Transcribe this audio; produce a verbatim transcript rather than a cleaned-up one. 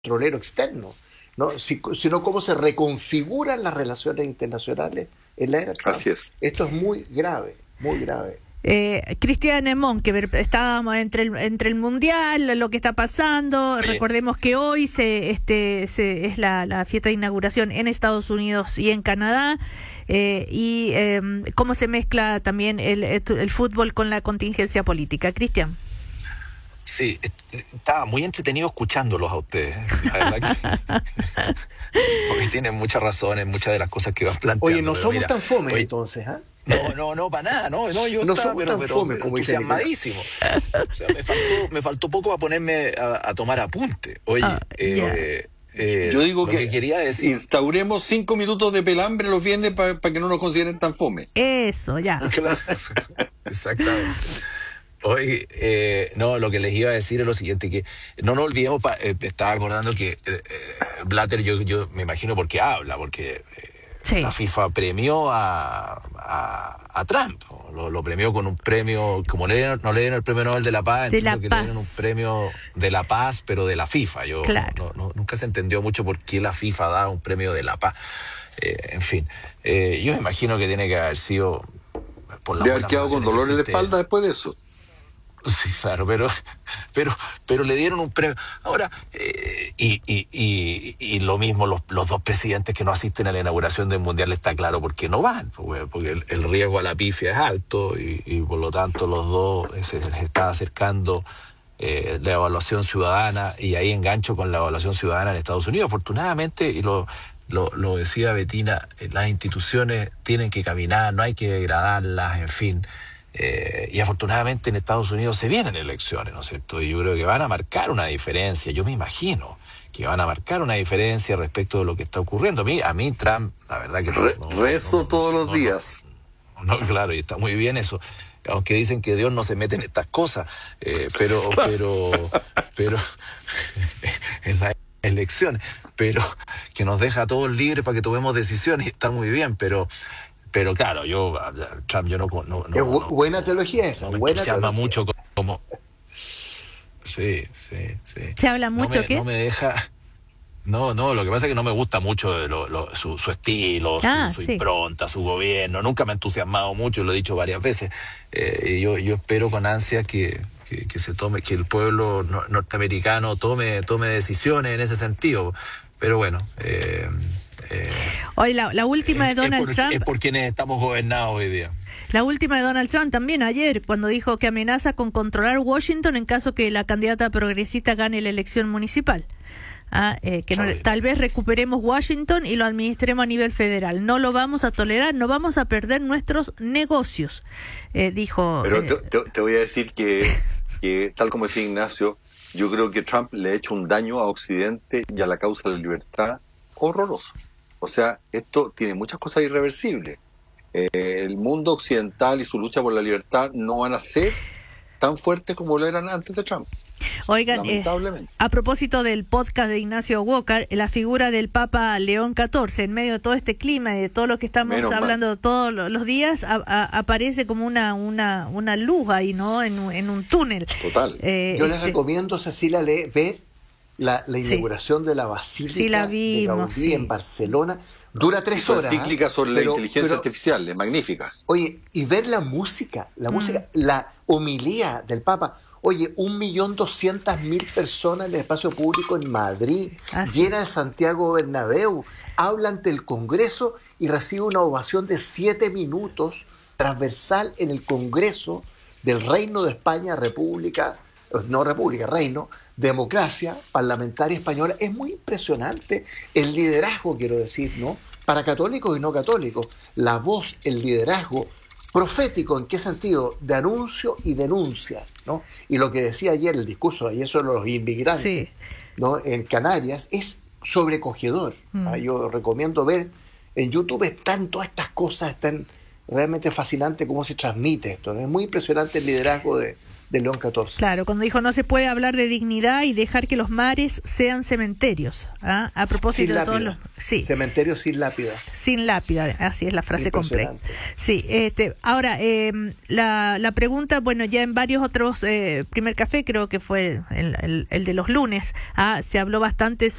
petrolero externo, ¿no? Si- sino cómo se reconfiguran las relaciones internacionales en la era Trump. Así es. Esto es muy grave, muy grave. Eh, Cristian Monkeberg, estábamos entre el, entre el mundial, lo que está pasando. Oye. Recordemos que hoy se, este, se, es la, la fiesta de inauguración en Estados Unidos y en Canadá, eh, y eh, cómo se mezcla también el, el fútbol con la contingencia política. Cristian. Sí, est- estaba muy entretenido escuchándolos a ustedes, la verdad que porque tienen muchas razones, muchas de las cosas que van planteando. Oye, no pero somos mira, tan fome oye, entonces, ¿ah? No, no, no, para nada, no, no, yo No estaba somos pero, tan pero, fome pero como dice Nicolás. entusiasmadísimo. O sea, me faltó, me faltó poco para ponerme a, a tomar apunte. Oye, Ah, eh, eh, Yo digo lo que, que quería decir, instauremos cinco minutos de pelambre los viernes para que no nos consideren tan fome. Eso, ya. claro, exactamente. Hoy, eh, no, lo que les iba a decir es lo siguiente, que no nos olvidemos, pa- eh, estaba acordando que eh, eh, Blatter, yo, yo me imagino por qué habla, porque eh, Sí. la FIFA premió a, a, a Trump, lo, lo premió con un premio, como le dieron- no le dieron el premio Nobel de la Paz, De entiendo la que Paz. le dieron un premio de la paz, pero de la FIFA. Yo Claro. no- no- nunca se entendió mucho por qué la FIFA da un premio de la paz. Eh, en fin, eh, yo me imagino que tiene que haber sido por la De haber buena quedado con relaciones que dolor en la existe. espalda después de eso. Sí, claro, pero, pero, pero le dieron un premio. Ahora, eh, y, y, y, y lo mismo, los, los dos presidentes que no asisten a la inauguración del Mundial está claro por qué no van, pues, porque el, el riesgo a la pifia es alto y, y por lo tanto los dos eh, se les está acercando eh, la evaluación ciudadana, y ahí engancho con la evaluación ciudadana en Estados Unidos. Afortunadamente, y lo, lo, lo decía Betina, eh, las instituciones tienen que caminar, no hay que degradarlas, en fin. Eh, y afortunadamente en Estados Unidos se vienen elecciones, ¿no es cierto? Y yo creo que van a marcar una diferencia, yo me imagino que van a marcar una diferencia respecto de lo que está ocurriendo. A mí, a mí Trump, la verdad que no, Re- no- rezo no- no- todos no- los no- días. No, claro, y está muy bien eso. Aunque dicen que Dios no se mete en estas cosas, eh, pero, pero, pero, en las elecciones, pero que nos deja a todos libres para que tomemos decisiones, y está muy bien, pero, pero claro, yo, Trump, yo no, no, no, Es bu- no- buena no- teología esa, no me buena entusiasma teología. mucho co- como, sí, sí, sí. ¿Se habla mucho no me, qué? No me deja. No, no, lo que pasa es que no me gusta mucho de lo- lo- su, su estilo, su, Ah, su sí. impronta, su gobierno. Nunca me ha entusiasmado mucho, lo he dicho varias veces. Eh, y yo, yo espero con ansia que, que, que se tome, que el pueblo no- norteamericano tome, tome decisiones en ese sentido. Pero bueno, eh, eh, Hoy la, la última de es- es Donald por, Trump. es por quienes estamos gobernados hoy día. La última de Donald Trump también ayer, cuando dijo que amenaza con controlar Washington en caso que la candidata progresista gane la elección municipal. Ah, eh, que no- Está bien. tal vez recuperemos Washington y lo administremos a nivel federal. No lo vamos a tolerar, no vamos a perder nuestros negocios, eh, dijo. Pero eh, te, te- te voy a decir que, que, tal como decía Ignacio, yo creo que Trump le ha hecho un daño a Occidente y a la causa de la libertad horroroso. O sea, esto tiene muchas cosas irreversibles. Eh, el mundo occidental y su lucha por la libertad no van a ser tan fuertes como lo eran antes de Trump. Oigan, eh, Lamentablemente. a propósito del podcast de Ignacio Walker, la figura del Papa León catorce, en medio de todo este clima y de todo lo que estamos Menos mal. hablando todos lo- los días, a- a- aparece como una una una luz ahí, ¿no? En, un- en un túnel. Total. Eh, Yo les este, recomiendo, Cecilia, le- ver la, la Sí. inauguración de la Basílica Sí, la de vimos, Gaudí sí. en Barcelona. Dura tres Su horas. ¿ah? encíclica sobre Pero- la inteligencia pero, artificial, es magnífica. Oye, y ver la música, la Mm. música, la homilía del Papa. Oye, un millón doscientas mil personas en el espacio público en Madrid, Ah, sí. llena el Santiago Bernabéu, habla ante el Congreso y recibe una ovación de siete minutos transversal en el Congreso del Reino de España, República, eh, no República, Reino, democracia parlamentaria española. Es muy impresionante el liderazgo, quiero decir, ¿no? Para católicos y no católicos, la voz, el liderazgo profético, ¿en qué sentido? De anuncio y denuncia, ¿no? Y lo que decía ayer, el discurso de ayer sobre los inmigrantes, Sí. ¿no? En Canarias, es sobrecogedor. Mm. ¿ah? Yo recomiendo ver, en YouTube están todas estas cosas, están realmente fascinante cómo se transmite esto, ¿no? Es muy impresionante el liderazgo de, de León catorce. Claro, cuando dijo no se puede hablar de dignidad y dejar que los mares sean cementerios. ¿Ah? A propósito Sin de todos lápida. los... Sí. Cementerio sin lápida. Sin lápida, así es la frase completa. Impresionante. Sí, este, ahora, eh, la, la pregunta, bueno, ya en varios otros, eh, Primer Café, creo que fue el, el, el de los lunes, ah, se habló bastante